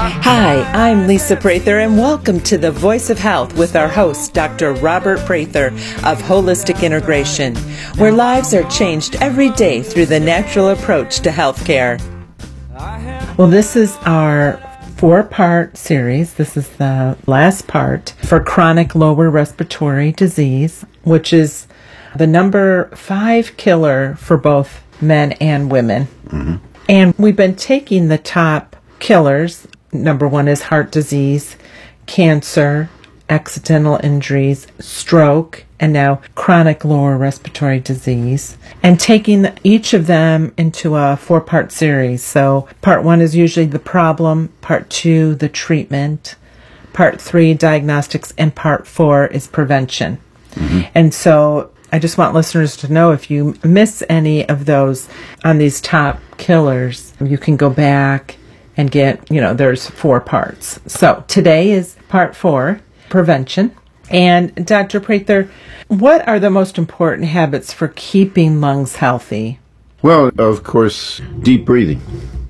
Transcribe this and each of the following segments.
Hi, I'm Lisa Prather, and welcome to The Voice of Health with our host, Dr. Robert Prather of Holistic Integration, where lives are changed every day through the natural approach to healthcare. Well, this is our 4-part series. This is the last part for chronic lower respiratory disease, which is the number 5 killer for both men and women. Mm-hmm. And we've been taking the top killers. Number 1 is heart disease, cancer, accidental injuries, stroke, and now chronic lower respiratory disease, and taking each of them into a 4-part series. So part 1 is usually the problem, part 2, the treatment, part 3, diagnostics, and part 4 is prevention. Mm-hmm. And so I just want listeners to know if you miss any of those on these top killers, you can go back and get, there's 4 parts. So today is part 4, prevention. And Dr. Prather, what are the most important habits for keeping lungs healthy? Well, of course, deep breathing.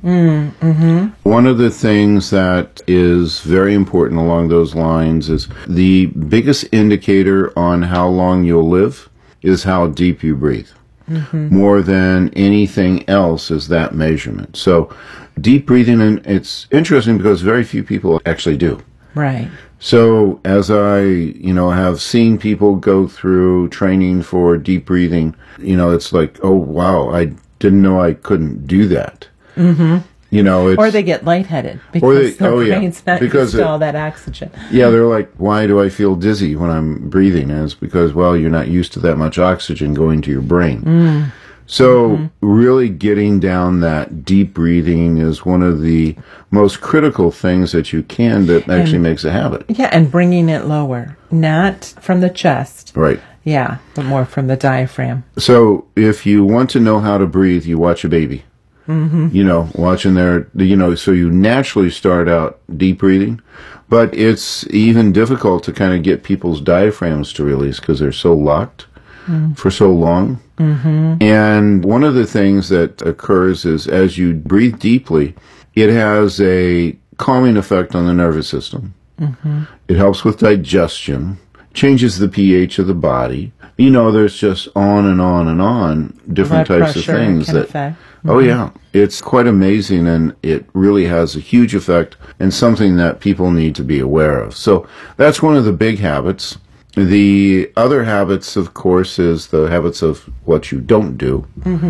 Mm-hmm. One of the things that is very important along those lines is the biggest indicator on how long you'll live is how deep you breathe. Mm-hmm. More than anything else is that measurement. So deep breathing, and it's interesting because very few people actually do. Right. So as I, have seen people go through training for deep breathing, it's like, oh, wow, I didn't know I couldn't do that. Mm-hmm. Or they get lightheaded because their brain's not used to all that oxygen. Yeah, they're like, why do I feel dizzy when I'm breathing? And it's because, you're not used to that much oxygen going to your brain. Mm. So really getting down that deep breathing is one of the most critical things that you can that actually makes a habit. Yeah, and bringing it lower, not from the chest. Right. Yeah, but more from the diaphragm. So if you want to know how to breathe, you watch a baby. Mm-hmm. Watching their, so you naturally start out deep breathing, but it's even difficult to kind of get people's diaphragms to release because they're so locked for so long. Mm-hmm. And one of the things that occurs is as you breathe deeply, it has a calming effect on the nervous system. Mm-hmm. It helps with digestion, changes the pH of the body. There's just on and on and on different blood types of things that affect. Oh, yeah. It's quite amazing, and it really has a huge effect and something that people need to be aware of. So that's one of the big habits. The other habits, of course, is the habits of what you don't do,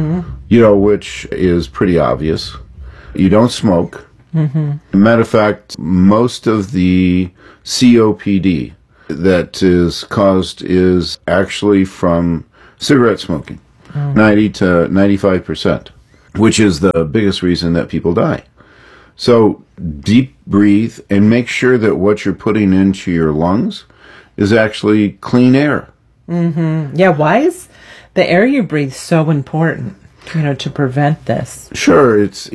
which is pretty obvious. You don't smoke. Mm-hmm. Matter of fact, most of the COPD that is caused is actually from cigarette smoking, 90 to 95%. Which is the biggest reason that people die. So deep breathe and make sure that what you're putting into your lungs is actually clean air. Mm-hmm. Yeah, why is the air you breathe so important, to prevent this? Sure, it's,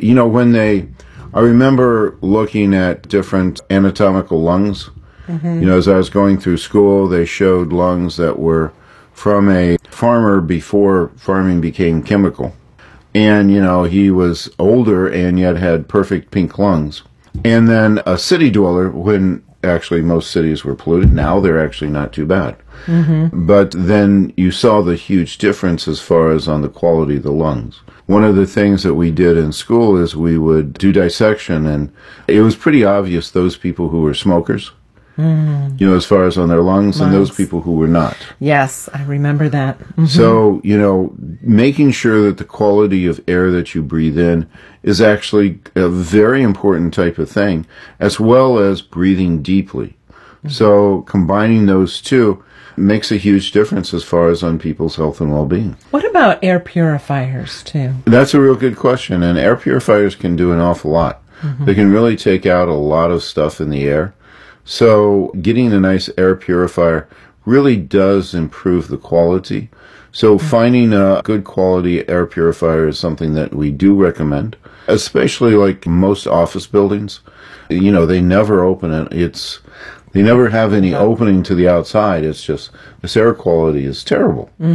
I remember looking at different anatomical lungs. Mm-hmm. As I was going through school, they showed lungs that were from a farmer before farming became chemical. And, he was older and yet had perfect pink lungs. And then a city dweller, when actually most cities were polluted, now they're actually not too bad. Mm-hmm. But then you saw the huge difference as far as on the quality of the lungs. One of the things that we did in school is we would do dissection, and it was pretty obvious those people who were smokers, as far as on their lungs, and those people who were not. Yes, I remember that. Mm-hmm. So, making sure that the quality of air that you breathe in is actually a very important type of thing, as well as breathing deeply. Mm-hmm. So, combining those two makes a huge difference as far as on people's health and well-being. What about air purifiers, too? That's a real good question, and air purifiers can do an awful lot. Mm-hmm. They can really take out a lot of stuff in the air. So getting a nice air purifier really does improve the quality. So finding a good quality air purifier is something that we do recommend, especially like most office buildings. They never open it. They never have any opening to the outside. It's just this air quality is terrible. Mm-hmm.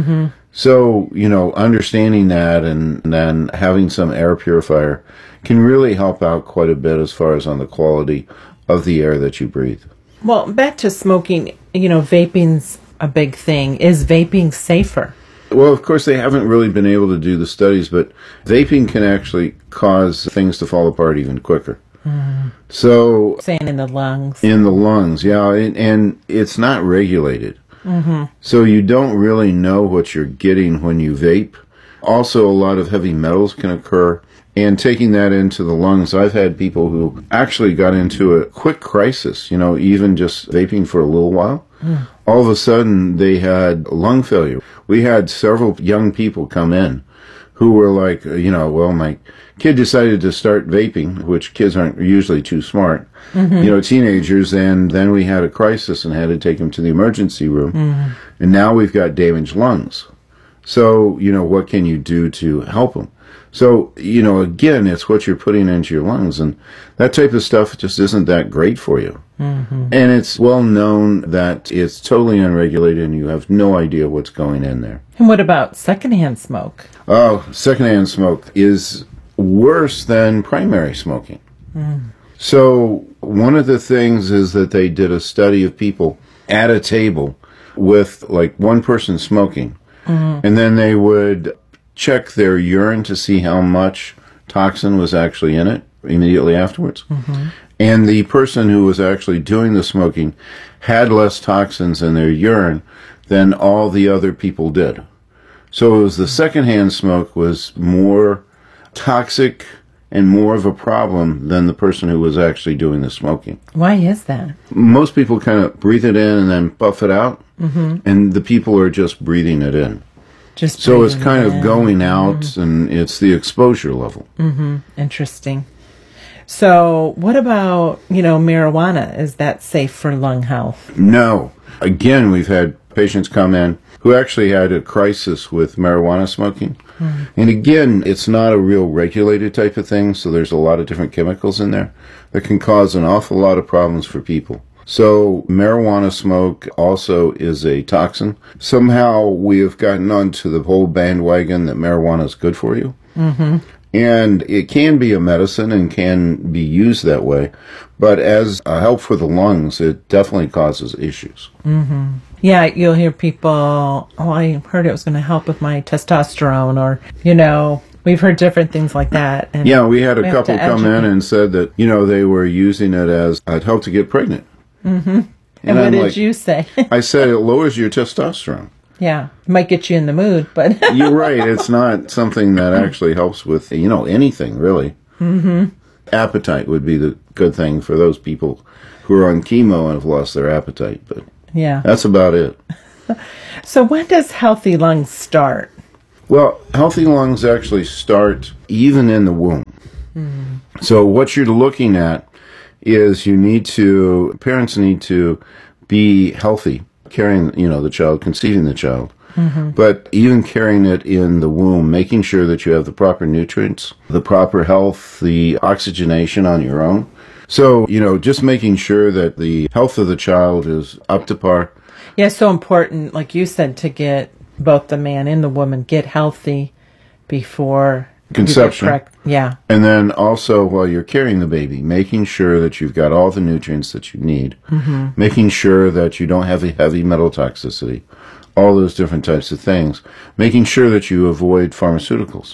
So, understanding that and then having some air purifier can really help out quite a bit as far as on the quality of the air that you breathe. Well, back to smoking, vaping's a big thing. Is vaping safer? Well, of course, they haven't really been able to do the studies, but vaping can actually cause things to fall apart even quicker. So, saying in the lungs. In the lungs, yeah, and it's not regulated. So you don't really know what you're getting when you vape. Also, a lot of heavy metals can occur. And taking that into the lungs, I've had people who actually got into a quick crisis, even just vaping for a little while. All of a sudden, they had lung failure. We had several young people come in who were like, well, my kid decided to start vaping, which kids aren't usually too smart, teenagers, and then we had a crisis and had to take them to the emergency room. And now we've got damaged lungs. So, what can you do to help them? So, again, it's what you're putting into your lungs, and that type of stuff just isn't that great for you. And it's well known that it's totally unregulated and you have no idea what's going in there. And what about secondhand smoke? Oh, secondhand smoke is worse than primary smoking. So one of the things is that they did a study of people at a table with like one person smoking, and then they would check their urine to see how much toxin was actually in it immediately afterwards. And the person who was actually doing the smoking had less toxins in their urine than all the other people did. So it was the secondhand smoke was more toxic and more of a problem than the person who was actually doing the smoking. Why is that? Most people kind of breathe it in and then puff it out, and the people are just breathing it in. So it's kind of going out, and it's the exposure level. Interesting. So what about, marijuana? Is that safe for lung health? No. Again, we've had patients come in who actually had a crisis with marijuana smoking. And again, it's not a real regulated type of thing, so there's a lot of different chemicals in there that can cause an awful lot of problems for people. So marijuana smoke also is a toxin. Somehow we have gotten onto the whole bandwagon that marijuana is good for you. And it can be a medicine and can be used that way. But as a help for the lungs, it definitely causes issues. Yeah, you'll hear people, I heard it was going to help with my testosterone, or, we've heard different things like that. And yeah, we had a couple come in and said that, they were using it as a help to get pregnant. And what did you say? I said it lowers your testosterone. Yeah, might get you in the mood, but... You're right, it's not something that actually helps with, anything, really. Appetite would be the good thing for those people who are on chemo and have lost their appetite, but yeah, that's about it. So when does healthy lungs start? Well, healthy lungs actually start even in the womb. So what you're looking at is parents need to be healthy, carrying, the child, conceiving the child. But even carrying it in the womb, making sure that you have the proper nutrients, the proper health, the oxygenation on your own. So, just making sure that the health of the child is up to par. Yeah, it's so important, like you said, to get both the man and the woman get healthy before conception. Yeah. And then also while you're carrying the baby, making sure that you've got all the nutrients that you need, making sure that you don't have a heavy metal toxicity, all those different types of things, making sure that you avoid pharmaceuticals.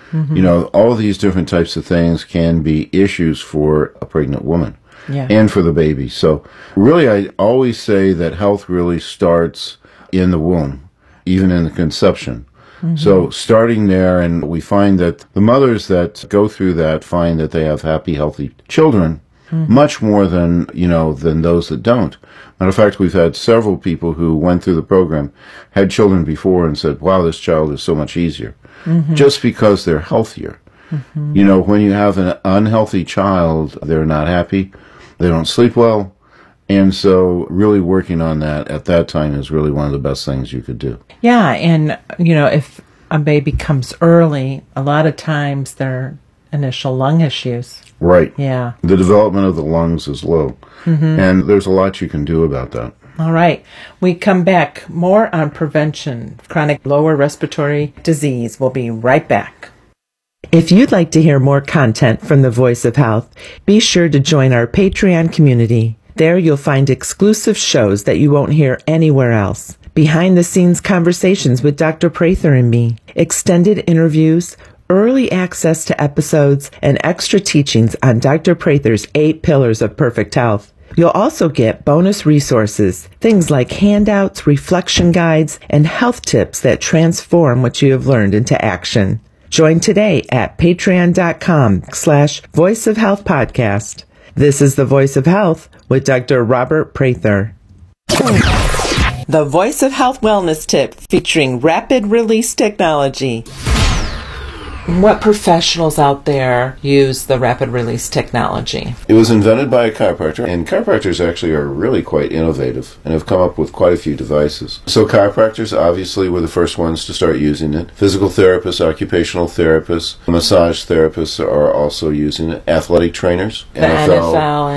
All these different types of things can be issues for a pregnant woman and for the baby. So really, I always say that health really starts in the womb, even in the conception. So starting there, and we find that the mothers that go through that find that they have happy, healthy children much more than, than those that don't. Matter of fact, we've had several people who went through the program, had children before and said, wow, this child is so much easier. Just because they're healthier. When you have an unhealthy child, they're not happy, they don't sleep well. And so really working on that at that time is really one of the best things you could do. Yeah, and, if a baby comes early, a lot of times their initial lung issues. Right. Yeah. The development of the lungs is low. And there's a lot you can do about that. All right. We come back more on prevention of chronic lower respiratory disease. We'll be right back. If you'd like to hear more content from the Voice of Health, be sure to join our Patreon community. There you'll find exclusive shows that you won't hear anywhere else. Behind-the-scenes conversations with Dr. Prather and me, extended interviews, early access to episodes, and extra teachings on Dr. Prather's 8 Pillars of Perfect Health. You'll also get bonus resources, things like handouts, reflection guides, and health tips that transform what you have learned into action. Join today at patreon.com/Voice of Health podcast. This is the Voice of Health with Dr. Robert Prather. The Voice of Health Wellness Tip featuring rapid release technology. What professionals out there use the rapid release technology? It was invented by a chiropractor, and chiropractors actually are really quite innovative and have come up with quite a few devices. So chiropractors obviously were the first ones to start using it. Physical therapists, occupational therapists, massage therapists are also using it. Athletic trainers, The NFL,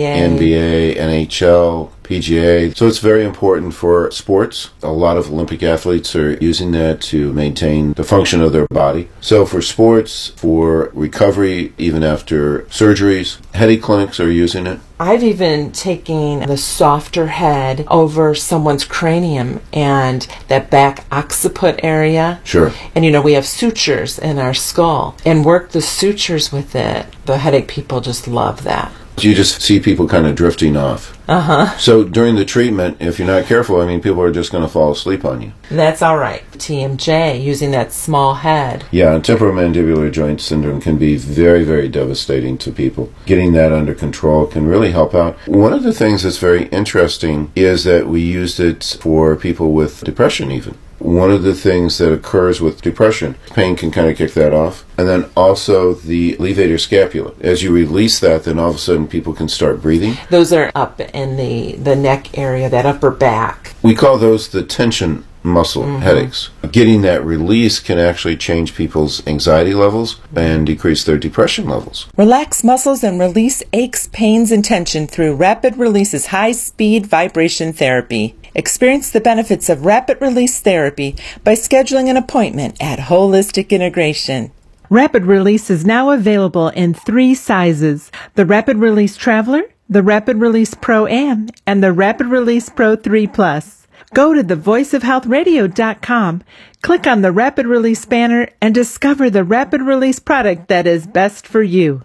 NBA, NHL, PGA. So it's very important for sports. A lot of Olympic athletes are using that to maintain the function of their body. So for sports, for recovery, even after surgeries, headache clinics are using it. I've even taken the softer head over someone's cranium and that back occiput area. Sure. And we have sutures in our skull and work the sutures with it. The headache people just love that. You just see people kind of drifting off. So during the treatment, if you're not careful, people are just going to fall asleep on you. That's all right. TMJ, using that small head. Yeah, temporomandibular joint syndrome can be very, very devastating to people. Getting that under control can really help out. One of the things that's very interesting is that we used it for people with depression even. One of the things that occurs with depression, pain can kind of kick that off. And then also the levator scapula. As you release that, then all of a sudden people can start breathing. Those are up in the neck area, that upper back. We call those the tension muscle headaches. Getting that release can actually change people's anxiety levels and decrease their depression levels. Relax muscles and release aches, pains, and tension through Rapid Release's high-speed vibration therapy. Experience the benefits of rapid release therapy by scheduling an appointment at Holistic Integration. Rapid Release is now available in 3 sizes: the Rapid Release Traveler, the Rapid Release Pro-Am, and the Rapid Release Pro 3 Plus. Go to thevoiceofhealthradio.com, click on the Rapid Release banner, and discover the Rapid Release product that is best for you.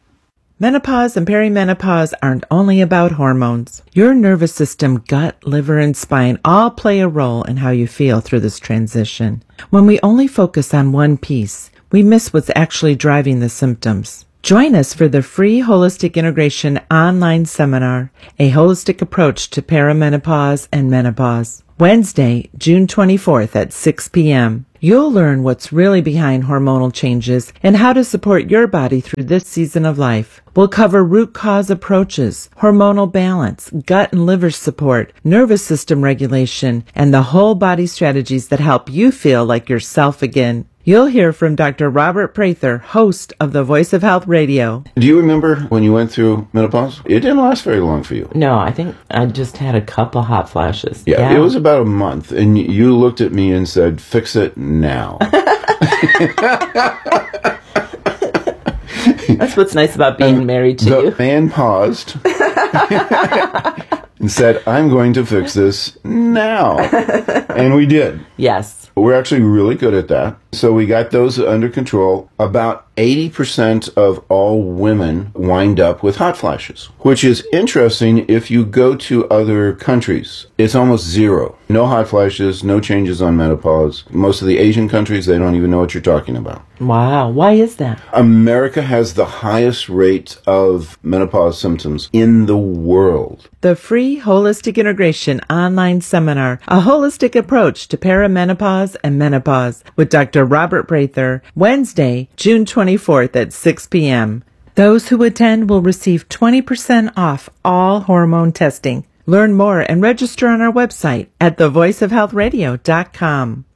Menopause and perimenopause aren't only about hormones. Your nervous system, gut, liver, and spine all play a role in how you feel through this transition. When we only focus on one piece, we miss what's actually driving the symptoms. Join us for the free Holistic Integration online seminar, A Holistic Approach to Perimenopause and Menopause, Wednesday, June 24th at 6 p.m. You'll learn what's really behind hormonal changes and how to support your body through this season of life. We'll cover root cause approaches, hormonal balance, gut and liver support, nervous system regulation, and the whole body strategies that help you feel like yourself again. You'll hear from Dr. Robert Prather, host of the Voice of Health Radio. Do you remember when you went through menopause? It didn't last very long for you. No, I think I just had a couple hot flashes. Yeah, it was about a month, and you looked at me and said, "Fix it now." That's what's nice about being married to you. The man paused and said, "I'm going to fix this now." And we did. Yes. We're actually really good at that. So we got those under control. About 80% of all women wind up with hot flashes, which is interesting. If you go to other countries, it's almost zero. No hot flashes, no changes on menopause. Most of the Asian countries, they don't even know what you're talking about. Wow. Why is that? America has the highest rate of menopause symptoms in the world. The free Holistic Integration online seminar, A Holistic Approach to Perimenopause and Menopause, with Dr. Robert Prather, Wednesday, June 24th at 6 p.m. Those who attend will receive 20% off all hormone testing. Learn more and register on our website at thevoiceofhealthradio.com.